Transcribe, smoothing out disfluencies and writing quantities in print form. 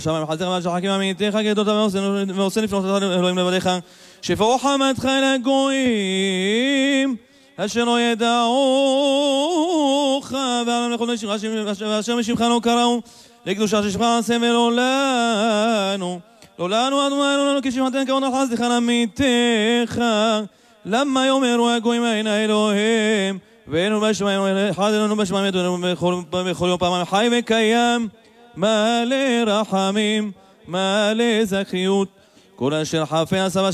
שמיים חסדיך והשחקים עמיתך גדות ועושה לפנות אלוהים לבדיך שפעו חמתך אל הגויים אשר לא ידעוך ועלם לכל נשיך ואשר משמך לא קראו לקדושה ששמך עשה ולא לנו לא לנו אדוני לא לנו כשמתן כבוד על חסדיך לעמיתך למה יאמרו הגויים אין אלוהים ואינו בשמיים אחד אלינו בשמיים ידענו בכל יום פעמיים חי וקיים מלא רחמים, מלא זכיות, כל אשר חפה עשה